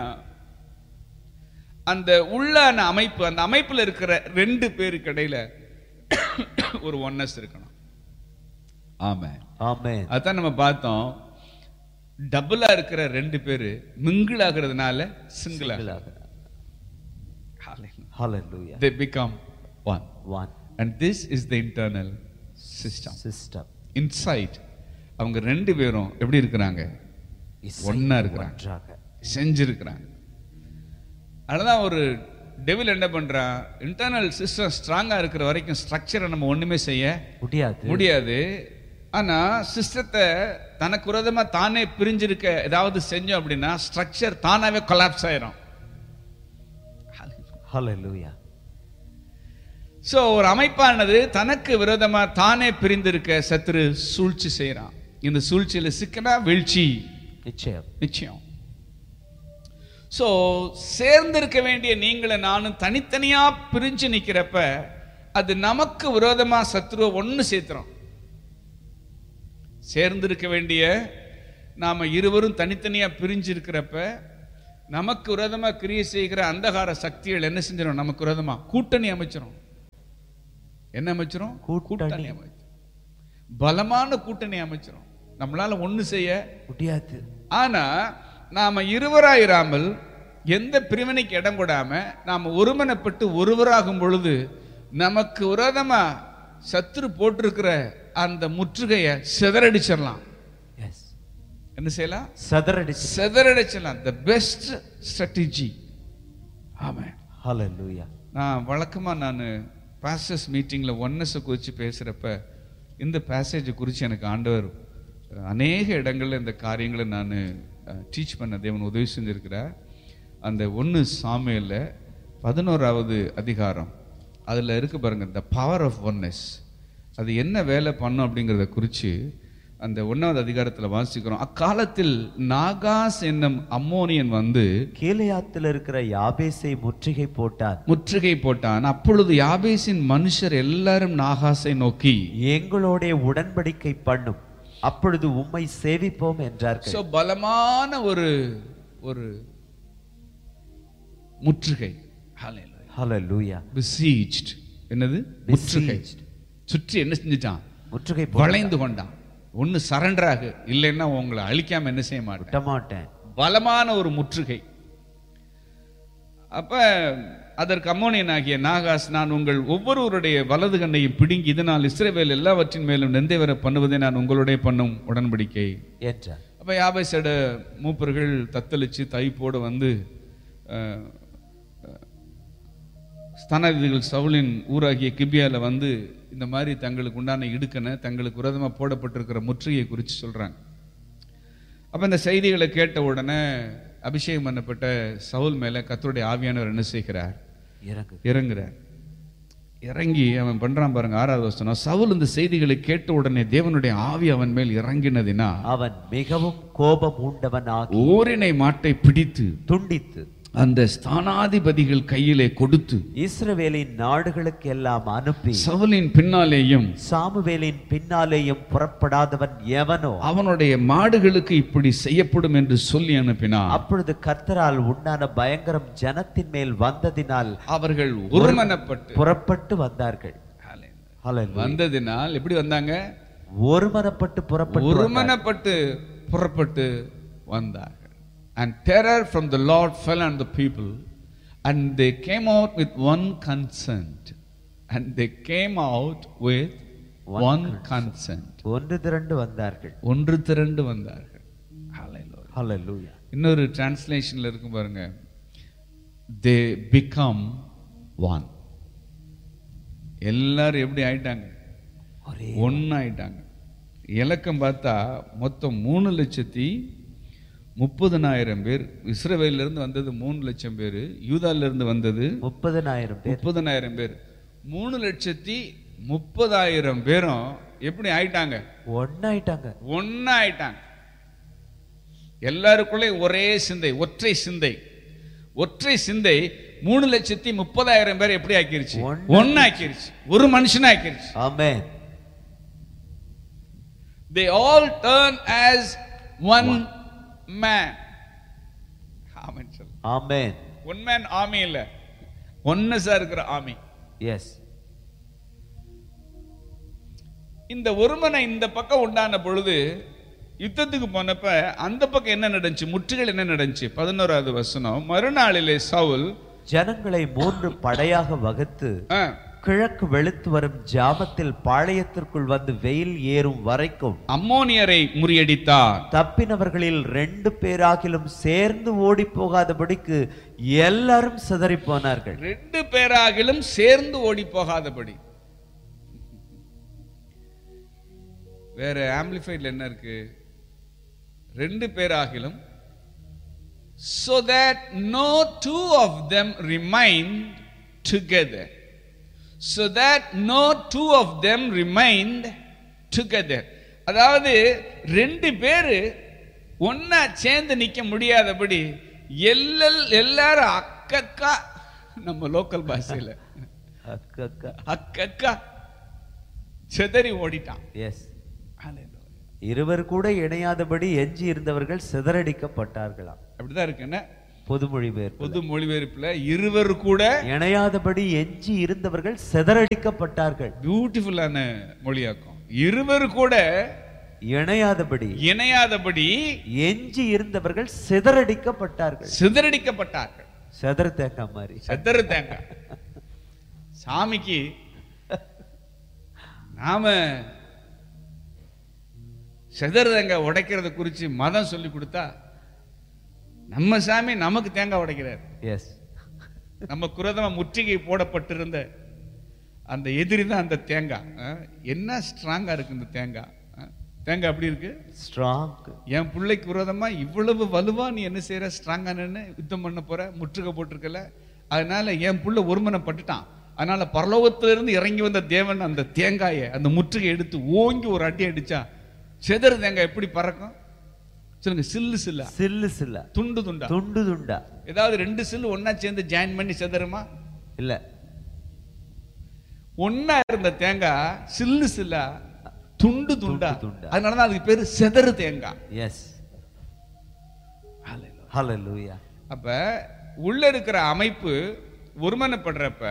அந்த உள்ளான அமைப்பு, அந்த அமைப்புல இருக்கிற ரெண்டு பேருக்கு இடையில ஒரு ஒன்னஸ் இருக்கணும். ஆமென் ஆமென். அதான் நம்ம பார்த்தோம், டபுளா இருக்கிற ரெண்டு பேரு மிங்கிள் ஆகிறதுனால சிங்கிள் ஆகுறாங்க. Hallelujah. They become one. One. And this is the internal system. System. Inside அவங்க ரெண்டு பேரும் எப்படி இருக்கிறாங்க, ஒண்ணா இருக்கிறாங்க. செஞ்சிருக்கிறாங்க. அதனால ஒரு டெவில் என்ன பண்றான், இன்டர்னல் சிஸ்டம் ஸ்ட்ராங்கா இருக்கிற வரைக்கும் ஸ்ட்ரக்சரை நம்ம ஒண்ணுமே செய்ய முடியாது முடியாது. ஆனா சிஸ்டத்தை தனக்கு விரோதமா தானே பிரிஞ்சிருக்க ஏதாவது செஞ்சோம் அப்படின்னா ஸ்ட்ரக்சர் தானாவே கொலாப்ஸ் ஆயிரும். ஹல்லேலூயா. சோ ஒரு அமைப்பானது தனக்கு விரோதமா தானே பிரிந்திருக்க சத்துரு சூழ்ச்சி செய்யறான். இந்த சூழ்ச்சியில சிக்கனா வீழ்ச்சி நிச்சயம் நிச்சயம். சோ சேர்ந்திருக்க வேண்டிய நீங்கள நானும் தனித்தனியா பிரிஞ்சு நிக்கிறப்ப அது நமக்கு விரோதமா சத்துருவை ஒன்னு சேர்த்துறோம். சேர்ந்திருக்க வேண்டிய நாம இருவரும் தனித்தனியா பிரிஞ்சு இருக்கிறப்ப நமக்கு விரோதமா கிரியை செய்கிற அந்தகார சக்திகள் என்ன செஞ்சிடும், நமக்கு விரோதமா கூட்டணி அமைச்சிரும். என்ன அமைச்சிரும்? கூட்டணி அமைச்சிரும். பலமான கூட்டணி அமைச்சிரும். நம்மளால ஒண்ணு செய்ய முடியாது. ஆனா நாம இருவராயிராமல் எந்த பிரிவினைக்கு இடம் கொடாம நாம ஒருமனப்பட்டு ஒருவராகும் பொழுது நமக்கு விரோதமா சத்துரு போட்டிருக்கிற அந்த முற்றுகையை சிதறடிச்சிடலாம். என்ன செய்யலாம்? சிதறடிச்சு சிதறடிச்சிடலாம். The best strategy. ஆமென். ஹல்லேலூயா. நான் வழக்கமா நான் பாஸ்டர்ஸ் மீட்டிங்ல ஒன்னஸ் குறித்து பேசுறப்ப இந்த பேசேஜ் குறித்து எனக்கு ஆண்டவர் அநேக இடங்கள்ல இந்த காரியங்களை நான் டீச் பண்ண தேவன் உதவி செஞ்சிருக்கிறார். அந்த ஒன்று சாமுவேல்ல பதினோராவது அதிகாரம் அதில் இருக்கு பாருங்க, த பவர் ஆஃப் ஒன்னஸ். அது என்ன வேலை பண்ணும் அப்படிங்கிறத குறித்து அந்த ஒன்னாவது அதிகாரத்தில் வாசிக்கிறோம். அக்காலத்தில் நாகாஸ் என்னும் அம்மோனியன் வந்து கீலேயாத்தில் இருக்கிற யாபேசை முற்றுகை போட்டான் முற்றுகை போட்டான். அப்பொழுது யாபேசின் மனுஷர் எல்லாரும் நாகாசை நோக்கி எங்களோட உடன்படிக்கை பண்ணும், அப்பொழுது உம்மை சேவிப்போம் என்றார்கள். சோ பலமான ஒரு ஒரு முற்றுகை. ஹல்லேலூயா. besieged. என்னது? முற்றுகை. சுற்றி என்ன செஞ்சிட்டான்? முற்றுகை வளைந்து கொண்டான். ஒன்னு சரண்டர் ஆகு, இல்லைன்னா உங்களை அழிக்காம என்ன செய்ய மாட்டேன் மாட்டேன். பலமான ஒரு முற்றுகை. அப்ப அதற்கு அம்மோனியன் ஆகிய நாகாஸ், நான் உங்கள் ஒவ்வொருவருடைய வலது கண்ணையும் பிடுங்கி இதனால் இஸ்ரவேல் எல்லாவற்றின் மேலும் நிந்தை வர பண்ணுவதை நான் உங்களுடைய பண்ணும் உடன்படிக்கை என்றார். அப்ப யாபேசோட மூப்பர்கள் தத்தளிச்சு தைப்போடு வந்து ஸ்தானாதிபதிகள் சவுலின் ஊராகிய கிபியால வந்து இந்த மாதிரி தங்களுக்கு உண்டான இடுக்கனை தங்களுக்கு விரோதமாக போடப்பட்டிருக்கிற முற்றுகையை குறித்து சொல்றாங்க. அப்ப இந்த செய்திகளை கேட்ட உடனே அபிஷேகம் பண்ணப்பட்ட சவுல் மேல கர்த்தருடைய ஆவியானவர் என்ன செய்கிறார்? இறங்குறார். இறங்கி அவன் பண்றான் பாருங்க, ஆறாவது வசனம். சவுல் இந்த செய்திகளை கேட்ட உடனே தேவனுடைய ஆவி அவன் மேல் இறங்கினதினா அவன் மிகவும் கோபம் உண்டவன் ஆகி ஓரினை மாட்டை பிடித்து துண்டித்து அந்த ஸ்தானாதிபதிகள் கையிலே கொடுத்து இஸ்ரவேலின் நாடுகளுக்கு எல்லாம் அனுப்பி சவுலின் பின்னாலேயும் சாமுவேலின் பின்னாலேயும் புறப்படாதவன் எவனோ அவனுடைய மாடுகளுக்கு இப்படி செய்யப்படும் என்று சொல்லி அனுப்பினார். அப்பொழுது கர்த்தரால் உண்டான பயங்கரம் ஜனத்தின் மேல் வந்ததினால் அவர்கள் ஒருமனப்பட்டு புறப்பட்டு வந்தார்கள். வந்ததினால் எப்படி வந்தாங்க? ஒருமனப்பட்டு புறப்பட்டு ஒருமனப்பட்டு புறப்பட்டு வந்தார்கள். And terror from the Lord fell on the people, and they came out with one consent. And they came out with one, one consent. ஒன்று திரண்டு வந்தார்கள். ஒன்று திரண்டு வந்தார்கள். Hallelujah. Hallelujah. இன்னொரு டிரான்ஸ்லேஷன்ல இருக்கும் பாருங்க, they become one. எல்லாரும் எப்படி ஆயிட்டாங்க? ஒன்னு ஆயிட்டாங்க. இலக்கம் பார்த்தா மொத்தம் மூணு லட்சத்தி முப்பதுனாயிரம் பேர். இஸ்ரவேல்ல இருந்து வந்தது மூணு லட்சம் பேர், யூதால இருந்து வந்தது முப்பதுனாயிரம் பேர். முப்பதுனாயிரம் பேர். மூணு லட்சத்தி முப்பதாயிரம் பேரும் எப்படி ஆயிட்டாங்க? ஒன்னாயிட்டாங்க. ஒன்னாயிட்டாங்க. எல்லாருக்குள்ளே ஒரே சிந்தை, ஒற்றை சிந்தை. ஒற்றை சிந்தை மூணு லட்சத்தி முப்பதாயிரம் பேர் எப்படி ஆக்கிருச்சு? ஒன்னு ஆக்கிருச்சு. ஒரு மனுஷன் ஆக்கிருச்சு. ஆமென். They all turn as one man. ஆமென் சொல்லுங்க. ஆமென். ஒன் மேன் ஆர்மி இல்ல, ஒன்னஸா இருக்கிற ஆர்மி. எஸ். இந்த ஒருமனை இந்த பக்கம் உண்டான பொழுது யுத்தத்துக்கு போனப்ப அந்த பக்கம் என்ன நடந்துச்சு? முற்றுகள் என்ன நடந்துச்சு? பதினோராவது வசனம். மறுநாளிலே சவுல் ஜனங்களை மூன்று படையாக வகுத்து கிழக்கு வெளுத்து வரும் ஜாமத்தில் பாளையத்திற்குள் வந்து வெயில் ஏறும் வரைக்கும் அம்மோனியரை முறியடித்தார். தப்பினவர்களில் ரெண்டு பேராகிலும் சேர்ந்து ஓடி போகாதபடிக்கு எல்லாரும் சிதறி போனார்கள். ரெண்டு பேராகிலும் சேர்ந்து ஓடி போகாதபடி. வேற ஆம்பிளிஃபைட்ல என்ன இருக்கு? ரெண்டு பேராகிலும், so that no two of them remained together. So that no two of them remained together. அதாவது ரெண்டு பேரு ஒன்னா சேர்ந்து நிக்க முடியாதபடி எல்லல் எல்லாரும் அக்கக்கா, நம்ம லோக்கல் பாஷையில அக்கக்கா அக்கக்கா சிதறி ஓடிட்டான். எஸ், இருவர் கூட இணையாதபடி எஞ்சி இருந்தவர்கள் சிதறடிக்கப்பட்டார்களாம். அப்படிதான் இருக்கு என்ன பொதுமொழிபெயர்ப்பு. பொது மொழிபெயர்ப்புல இருவர் கூட இணையாதபடி எஞ்சி இருந்தவர்கள் சிதறடிக்கப்பட்டார்கள். பியூட்டிஃபுல்லான மொழியாக்கம். இருவர் கூட இணையாதபடி இணையாதபடி எஞ்சி இருந்தவர்கள் சிதறடிக்கப்பட்டார்கள். சிதறடிக்கப்பட்டார்கள். செதற தேங்காய் மாதிரி. செதற தேங்காய். சாமிக்கு நாம செதற தேங்காய் உடைக்கிறத குறிச்சு மதம் சொல்லி கொடுத்தா, நம்ம சாமி நமக்கு தேங்காய் உடைக்கிறார். எஸ், நம்ம குரதமா முற்றுகை போடப்பட்டிருந்த அந்த எதிரி தான் அந்த தேங்காய். என்ன ஸ்ட்ராங்கா இருக்கு இந்த தேங்காய். தேங்காய் அப்படி இருக்கு ஸ்ட்ராங். என் பிள்ளைக்கு விரோதமா இவ்வளவு வலுவா நீ என்ன செய்யற, ஸ்ட்ராங்கா நின்னு யுத்தம் பண்ண போற, முற்றுகை போட்டிருக்கல. அதனால என் புள்ள ஒருமனப்பட்டுட்டான். அதனால பரலோகத்திலிருந்து இறங்கி வந்த தேவன் அந்த தேங்காயை, அந்த முற்றுகை எடுத்து ஓங்கி ஒரு அடி அடிச்சா செதறு தேங்காய் எப்படி பறக்கும் சொல்லுங்க? சில்லு சில்லா, சில்லு சில்லா, துண்டு துண்டா, துண்டு துண்டா. ஏதாவது ரெண்டு சில்லு ஒன்னா சேர்ந்து ஜாயின் பண்ணி செதறுமா? இல்ல. ஒன்னா இருந்த தேங்காய் சில்லு சில்லா, துண்டு துண்டா. துண்டா. அதனாலதான் அதுக்கு பேரு செதறு தேங்காய். எஸ், ஹல்லேலூயா. அப்ப உள்ள இருக்கிற அமைப்பு ஒருமனப்படுறப்ப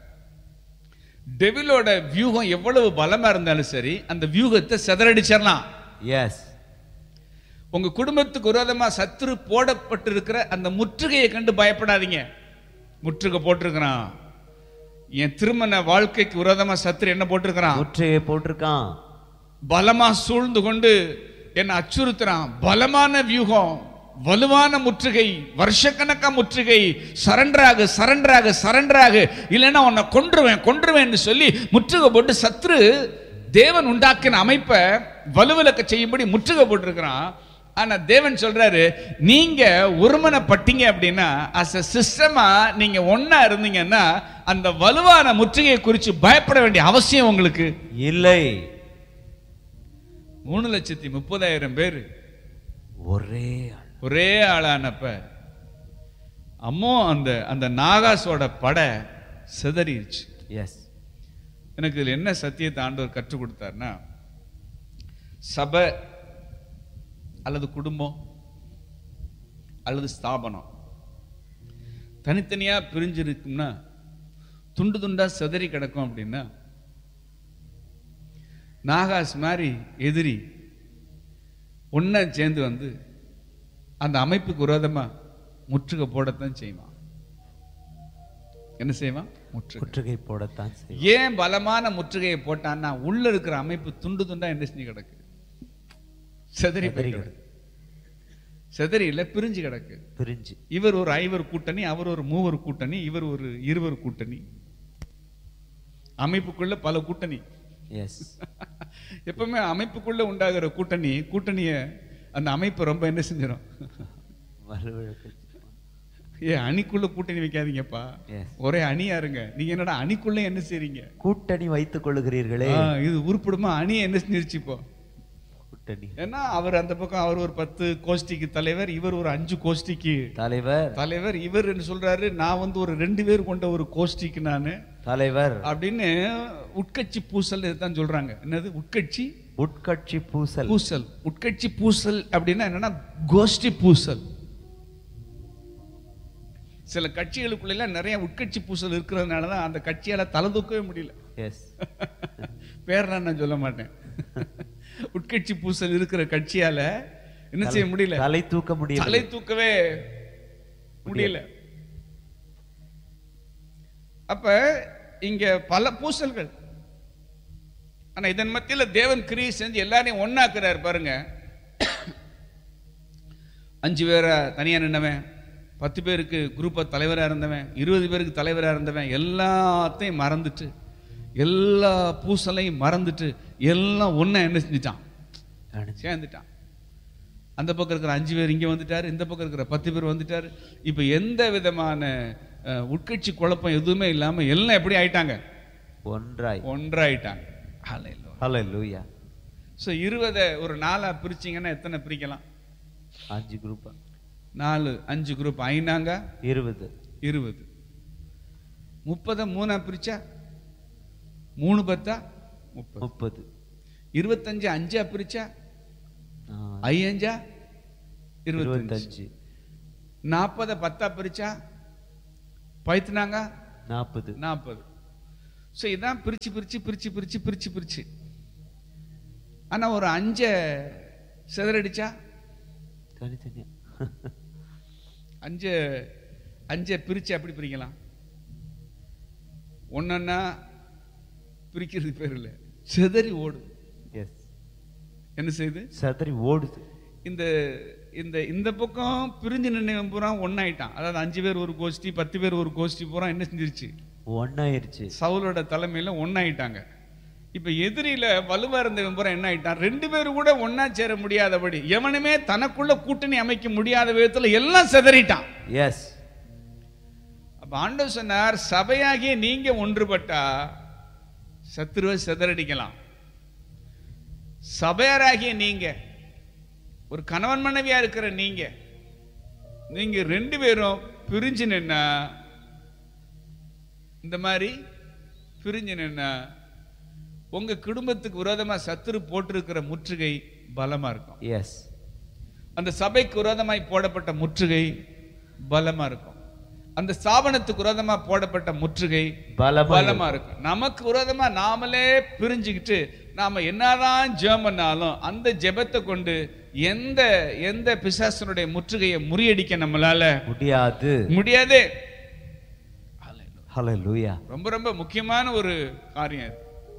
டெவிலோட வியூகம் எவ்வளவு பலமா இருந்தாலும் சரி, அந்த வியூகத்தை செதறடிச்சிடலாம். எஸ். உங்க குடும்பத்துக்கு விரோதமா சத்துரு போடப்பட்டிருக்கிற அந்த முற்றுகையை கண்டு பயப்படாதீங்க. முற்றுகை போட்டிருக்கிறான். என் திருமண வாழ்க்கைக்கு விரோதமா சத்துரு என்ன போட்டிருக்கிறான்? முற்றுகை போட்டிருக்கான். பலமா சூழ்ந்து கொண்டு என்ன அச்சுறுத்துறான். பலமான வியூகம், வலுவான முற்றுகை, வருஷக்கணக்கா முற்றுகை. சரண்டராக சரண்டராக சரண்டராக, இல்லைன்னா உன்னை கொன்றுவேன் கொன்றுவேன் சொல்லி முற்றுகை போட்டு சத்ரு தேவன் உண்டாக்கின அமைப்பை வலுவிலக்க செய்யும்படி முற்றுகை போட்டிருக்கிறான். ஆனா தேவன் சொல்றாரு, நீங்க ஒருமனப்பட்டீங்க அப்படின்னா, அஸ் எ சிஸ்டமா நீங்க ஒன்னா இருந்தீங்கன்னா அந்த வலுவான முற்றுகையை குறித்து பயப்பட வேண்டிய அவசியம் உங்களுக்கு இல்லை. மூணு லட்சத்தி முப்பதாயிரம் பேர் ஒரே ஒரே ஆளானப்ப அம்மோ அந்த அந்த நாகாசோட படை சிதறிடுச்சு. எஸ். எனக்கு இதுல என்ன சத்தியத்தை ஆண்டவர் கற்றுக் கொடுத்தாருன்னா, சபை அல்லது குடும்பம் அல்லது ஸ்தாபனம் தனித்தனியா பிரிஞ்சிருக்கும்னா, துண்டு துண்டா சிதறி கிடக்கும் அப்படின்னா, நாகாஸ் மாதிரி எதிரி ஒன்னா சேர்ந்து வந்து அந்த அமைப்புக்கு விரோதமா முற்றுகை போடத்தான் செய்வான். என்ன செய்வான்? முற்றுகை போடத்தான். ஏன் பலமான முற்றுகையை போட்டான்னா, உள்ள இருக்கிற அமைப்பு துண்டு துண்டா என்ன செஞ்சு கிடக்கு, செதறி கிடக்கு. செதறி இல்ல, பிரிஞ்சு கிடக்கு. பிரிஞ்சு. இவர் ஒரு ஐவர் கூட்டணி, அவர் ஒரு மூவர் கூட்டணி, இவர் ஒரு இருவர் கூட்டணி. அமைப்புக்குள்ள பல கூட்டணி. எஸ். எப்பவுமே அமைப்புக்குள்ள உண்டாகிற கூட்டணி கூட்டணிய அந்த அமைப்பு ரொம்ப என்ன செஞ்சிடும்? ஏ, அணிக்குள்ள கூட்டணி வைக்காதீங்கப்பா, ஒரே அணியா இருங்க. நீங்க என்னடா அணிக்குள்ள என்ன செய்றீங்க? கூட்டணி வைத்துக் கொள்ளுகிறீர்களே. இது உருப்படுமா? அணி என்ன செஞ்சிருச்சு இப்போ? கூட்டணி. ஏன்னா அவர் அந்த பக்கம் அவர் ஒரு பத்து கோஷ்டிக்கு தலைவர், இவர் ஒரு அஞ்சு கோஷ்டிக்கு தலைவர் தலைவர் இவர் என்ன சொல்றாரு, நான் வந்து ஒரு ரெண்டு பேர் கொண்ட ஒரு கோஷ்டிக்கு நானு தலைவர் அப்படின்னு உட்கட்சி பூசல் தான் சொல்றாங்க. என்னது உட்கட்சி? உட்கட்சி பூசல். பூசல் உட்கட்சி பூசல் அப்படின்னா என்னன்னா கோஷ்டி பூசல். சில கட்சிகளுக்குள்ள நிறைய உட்கட்சி பூசல் இருக்கிறதுனாலதான் அந்த கட்சியால தலை தூக்கவே முடியல. எஸ். பேரெல்லாம் நான் சொல்ல மாட்டேன். உட்கட்சி பூசல் இருக்கிற கட்சியால என்ன செய்ய முடியல, தலை தூக்க முடியல, தலை தூக்கவே முடியல. அப்ப இங்க பல பூசல்கள். ஆனா இதன் மத்தியில தேவன் கிரியை செஞ்சு எல்லாரையும் ஒன்னாக்குறாரு பாருங்க. அஞ்சு பேரை தனியா நின்றவன், பத்து பேருக்கு குரூப்ப தலைவரா இருந்தவன், இருபது பேருக்கு தலைவரா இருந்தவன் எல்லாத்தையும் மறந்துட்டு, எல்லா பூசலையும் மறந்துட்டு எல்லாம் ஒன்னா என்ன செஞ்சுட்டான், சேர்ந்துட்டான். அந்த பக்கம் இருக்கிற அஞ்சு பேர் இங்க வந்துட்டாரு, இந்த பக்கம் இருக்கிற பத்து பேர் வந்துட்டாரு. இப்ப எந்த விதமான உட்கட்சி குழப்பம் எதுவுமே இல்லாம எல்லாம் எப்படி ஆயிட்டாங்க, ஒன்றாய் ஒன்றாயிட்டாங்க. ஹல்லேலூயா. சோ இருபதை ஒரு நாலா பிரிச்சீங்கன்னா எத்தனை பிரிக்கலாம்? அஞ்சு குரூப், நாலு அஞ்சு குரூப் ஐநாங்க இருபது, இருபது. முப்பதை மூணா பிரிச்சா மூணு பத்தா முப்பது, முப்பது. இருபத்தஞ்சு அஞ்சா பிரிச்சா ஐயஞ்சா இருபத்தஞ்சு. நாற்பதை பத்தா பிரிச்சா பைத்துனாங்க நாற்பது, நாற்பது. ஸோ இதான் பிரிச்சு பிரிச்சு பிரிச்சு பிரிச்சு பிரிச்சு பிரிச்சு. ஆனா ஒரு அஞ்ச சிதறடிச்சா தனித்தனியா அஞ்ச அஞ்ச பிரிச்சு அப்படி பிரிக்கலாம். ஒன்னா பிரிக்கிறது பேர் இல்ல, சிதறி ஓடு. எஸ், என்ன செய்யுது? சிதறி ஓடுது. இந்த இந்த இந்த பக்கம் பிரிஞ்சு நின்று பூரா ஒன்னாயிட்டான். அதாவது அஞ்சு பேர் ஒரு கோஷ்டி, பத்து பேர் ஒரு கோஷ்டி பூரா என்ன செஞ்சிருச்சு, ஒன்னாயிருச்சு. சவுலோட தலைமையில ஒன்னாயிட்டாங்க. இப்ப எதிரில வலுவா இருந்தவன் பூரா என்ன ஆயிட்டான், ரெண்டு பேரும் கூட ஒன்னா சேர முடியாதபடி, எவனுமே தனக்குள்ள கூட்டணி அமைக்க முடியாத விதத்துல எல்லாம் சிதறிட்டான். எஸ். அப்ப ஆண்டவர் சொன்னார், சபையாகிய நீங்க ஒன்றுபட்டா சத்துருவை சிதறடிக்கலாம். சபையாராகிய நீங்க, ஒரு கணவன் மனைவியா இருக்கிற நீங்க, நீங்க ரெண்டு பேரும் பிரிஞ்சு நின்னா, இந்த மாதிரி பிரிஞ்சு நின்னா உங்க குடும்பத்துக்கு விரோதமா சத்துரு போட்டிருக்கிற முற்றுகை பலமா இருக்கும். எஸ். அந்த சபைக்கு விரோதமாய் போடப்பட்ட முற்றுகை பலமா இருக்கும். அந்த ஸ்தாபனத்துக்கு விரோதமா போடப்பட்ட முற்றுகை பலமா இருக்கும். நமக்கு விரோதமா நாமளே பிரிஞ்சுக்கிட்டு நாம என்னதான் ஜெபம் பண்ணாலும் அந்த ஜெபத்தை கொண்டு எந்த எந்த பிசாசனுடைய முற்றுகையை முறியடிக்க நம்மளால முடியாது முடியாது. ஹல்லேலூயா. ரொம்ப ரொம்ப முக்கியமான ஒரு காரியம்.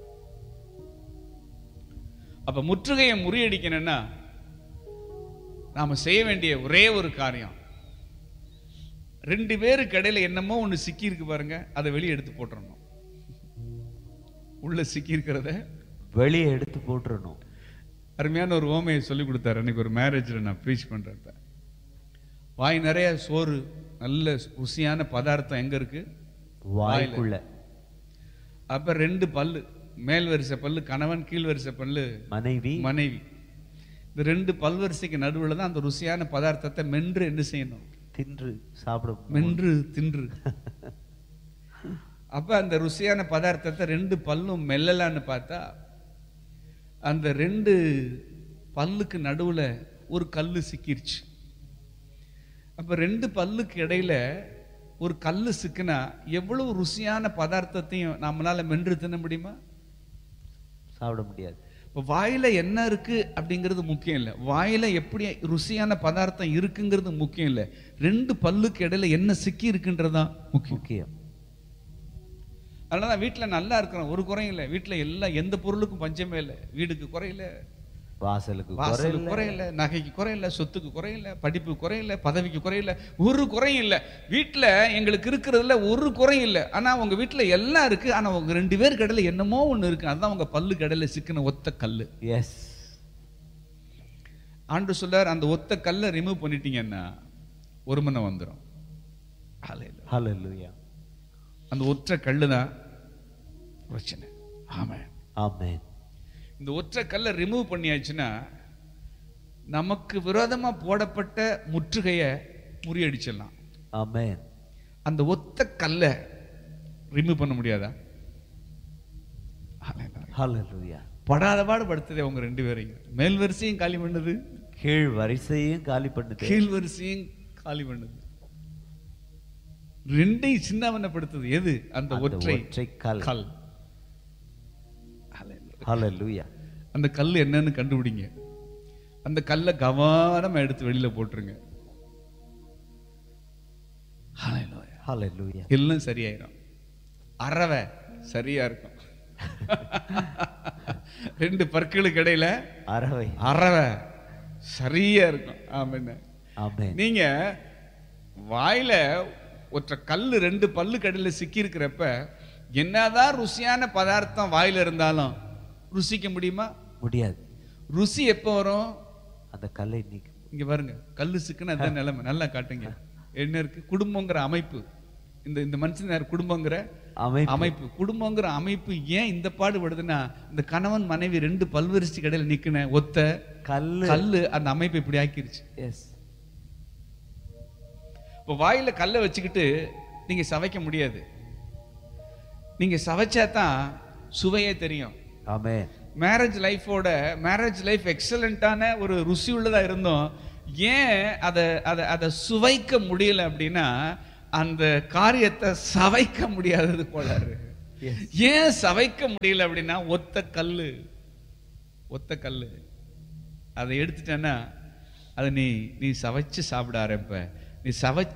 அப்ப முற்றுகையை முறியடிக்கணும்னா நாம செய்ய வேண்டிய ஒரே ஒரு காரியம், ரெண்டு பேருக்கு இடையில என்னமோ ஒண்ணு சிக்கி இருக்கு பாருங்க, அதை வெளியே எடுத்து போட்டுறணும். உள்ள சிக்கி இருக்கிறத வெளியே எடுத்து போட்டுறணும். அருமையான ஒரு ஓமையை சொல்லி கொடுத்தாரு அன்னைக்கு ஒரு மேரேஜ்ல நான் ப்ரீச் பண்றப்ப. வாய் நிறைய சோறு, நல்ல ருசியான பதார்த்தம் எங்க இருக்கு, வாய்க்குள்ள. அப்ப ரெண்டு பல்லு, மேல் வரிசை பல்லு கணவன், கீழ் வரிசை பல்லு மனைவி மனைவி இந்த ரெண்டு பல்வரிசைக்கு நடுவுல தான் அந்த ருசியான பதார்த்தத்தை மென்று என்ன செய்யணும், தின்று சாப்பிட, மென்று தின்று. அப்ப அந்த ருசியான பதார்த்தத்தை ரெண்டு பல்லும் மெல்லலான்னு பார்த்தா அந்த ரெண்டு பல்லுக்கு நடுவுல ஒரு கல்லு சிக்கிருச்சு. அப்ப ரெண்டு பல்லுக்கு இடையில ஒரு கல்லு சிக்கினா எவ்வளவு ருசியான பதார்த்தத்தையும் நம்மளால மென்று தின்ன முடியுமா? சாப்பிட முடியாது. இப்போ வாயில என்ன இருக்கு அப்படிங்கிறது முக்கியம் இல்லை, வாயில எப்படி ருசியான பதார்த்தம் இருக்குங்கிறது முக்கியம் இல்லை, ரெண்டு பல்லுக்கு இடையில என்ன சிக்கி இருக்குன்றதுதான் முக்கியம் முக்கியம் அதனாலதான் வீட்டுல நல்லா இருக்கிறோம், ஒரு குறையும் இல்லை. வீட்டுல எல்லாம் எந்த பொருளுக்கும் பஞ்சமே இல்லை. வீடுக்கு குறையில, வாசலுக்கு வாசலுக்கு குறையில, நகைக்கு குறையில, சொத்துக்கு குறையில, படிப்பு குறையில, பதவிக்கு குறையில, ஒரு குறையும் இல்லை. வீட்டுல எங்களுக்கு இருக்கிறதுல ஒரு குறையும் இல்லை. ஆனா உங்க வீட்டுல எல்லாம் இருக்கு, ஆனா உங்க ரெண்டு பேருக்கு இடையில என்னமோ ஒண்ணு இருக்கு, அதுதான் உங்க பல்லுக்கு இடையில சிக்கின ஒத்த கல்லு. எஸ். ஆண்டு சொல்லார், அந்த ஒத்த கல்லை ரிமூவ் பண்ணிட்டீங்கன்னா ஒரு மணி வந்துடும். ஹல்லேலூயா. அந்த ஒற்றை கல்லுதான் பிரச்சனை. ஆமென் ஆமென். இந்த ஒற்றை கல்லை ரிமூவ் பண்ணியாச்சுன்னா நமக்கு விரோதமா போடப்பட்ட முற்றுகையை முறியடிச்சிடலாம். ஆமென். அந்த ஒத்த கல்லை ரிமூவ் பண்ண முடியாதா? ஹல்லேலூயா. படாத பாடு படுத்ததே உங்க ரெண்டு பேரையும். மேல் வரிசையும் காலி பண்ணுது, கீழ் வரிசையும் காலி பண்ணுது, கீழ் வரிசையும் காலி பண்ணுது, ரெண்டையும் சின்னவனப்படுத்துது. எது? அந்த ஒற்றை கல். கல். ஹல்லேலூயா. அந்த கல் என்னன்னு கண்டுபிடிங்க. அந்த கல்லை கவனமா எடுத்து வெளியில போட்டுருங்க. ஹல்லேலூயா. ஹல்லேலூயா. எல்லாம் சரியாயிரும். அரவை சரியா இருக்கும். ரெண்டு பற்களுக்கு இடையில அரவை அரவை சரியா இருக்கும். ஆமென். ஆமென். நீங்க வாயில ஒற்றை கல்லு ரெண்டு பல்லு கடையில சிக்கி இருக்கிறப்ப என்னதான் ருசியான பதார்த்தம் வாயில இருந்தாலும் ருசிக்க முடியுமா? முடியாது. ருசி எப்போ வரும்? அந்த கல்லை நீக்க. இங்க பாருங்க, கல்லு சிக்குன்னு அதான் நிலைமை. நல்லா காட்டுங்க. என்ன இருக்கு? குடும்பங்கிற அமைப்பு. இந்த இந்த மனுஷன் குடும்பங்கிற அமைப்பு. அமைப்பு குடும்பங்கிற அமைப்பு ஏன் இந்த பாடுபடுதுன்னா, இந்த கணவன் மனைவி ரெண்டு பல்வரிசை கடையில நிக்கின ஒத்த கல்லு கல்லு அந்த அமைப்பு இப்படி ஆக்கிருச்சு. எஸ். இப்போ வாயில கல்லை வச்சுக்கிட்டு நீங்க சவைக்க முடியாது. நீங்க சவைச்சா தான் சுவையே தெரியும். ஆமென். மேரேஜ் லைஃபோட மேரேஜ் லைஃப் எக்ஸலண்டான ஒரு ருசி உள்ளதா இருந்தோம். ஏன் அதை அதை அதை சுவைக்க முடியல அப்படின்னா, அந்த காரியத்தை சவைக்க முடியாதது போலாரு. ஏன் சவைக்க முடியல அப்படின்னா, ஒத்த கல்லு ஒத்த கல்லு அதை எடுத்துட்டேன்னா அதை நீ நீ சவைச்சு சாப்பிட ஆரம்ப. நீ சவை